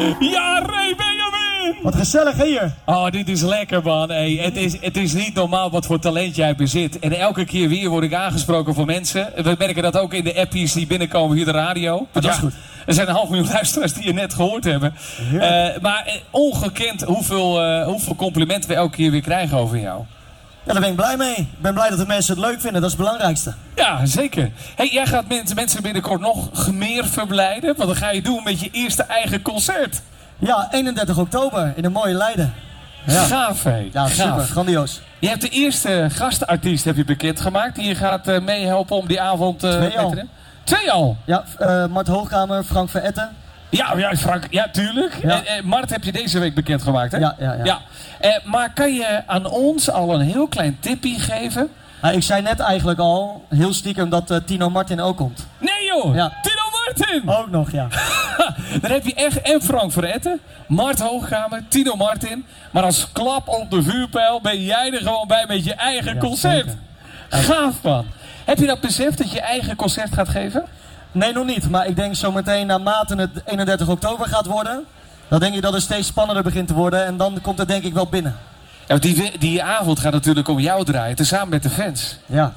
Ja, Ray Benjamin! Wat gezellig hier. Oh, dit is lekker, man. Hey, het is niet normaal wat voor talent jij bezit. En elke keer weer word ik aangesproken voor mensen. We merken dat ook in de appies die binnenkomen via de radio. Dat is goed. Er zijn 500.000 luisteraars die je net gehoord hebben. Maar ongekend hoeveel complimenten we elke keer weer krijgen over jou. Ja, daar ben ik blij mee. Ik ben blij dat de mensen het leuk vinden. Dat is het belangrijkste. Ja, zeker. Hey, jij gaat mensen binnenkort nog meer verblijden. Want dan ga je doen met je eerste eigen concert. Ja, 31 oktober in een mooie Leiden. Ja. Gaaf, hé. Ja, super. Grandioos. Je hebt de eerste gastartiest bekendgemaakt. Die je gaat meehelpen om die avond... Twee al. Twee al? Ja, Mart Hoogkamer, Frank Veretten. Ja, Frank. Ja, tuurlijk. Ja. Mart heb je deze week bekendgemaakt, hè? Ja. Maar kan je aan ons al een heel klein tipje geven? Ik zei net eigenlijk al, heel stiekem, dat Tino Martin ook komt. Nee, joh! Ja. Tino Martin! Ook nog, ja. Dan heb je echt en Frank Veretten, Mart Hoogkamer, Tino Martin. Maar als klap op de vuurpijl ben jij er gewoon bij met je eigen concert. Zeker. Gaaf, man. Heb je dat beseft dat je eigen concert gaat geven? Nee, nog niet. Maar ik denk zo meteen naarmate het 31 oktober gaat worden, dan denk ik dat het steeds spannender begint te worden. En dan komt het denk ik wel binnen. Ja, die avond gaat natuurlijk om jou draaien, tezamen met de fans.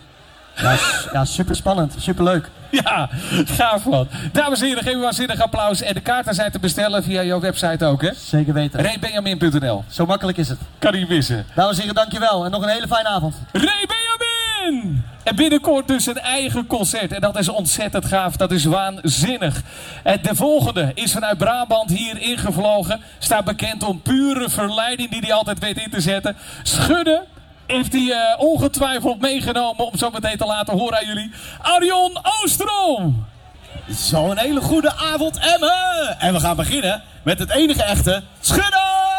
Ja, super spannend, super leuk. Ja, gaaf, man. Dames en heren, geef een waanzinnig applaus. En de kaarten zijn te bestellen via jouw website ook, hè? Zeker weten. RayBenjamin.nl. Zo makkelijk is het. Kan niet missen. Dames en heren, dankjewel. En nog een hele fijne avond. Ray Benjamin! En binnenkort dus een eigen concert. En dat is ontzettend gaaf. Dat is waanzinnig. De volgende is vanuit Brabant hier ingevlogen. Staat bekend om pure verleiding die hij altijd weet in te zetten. Schudden heeft hij ongetwijfeld meegenomen om zo meteen te laten horen aan jullie. Arjon Oostrom! Zo, een hele goede avond, Emmen! En we gaan beginnen met het enige echte Schudden!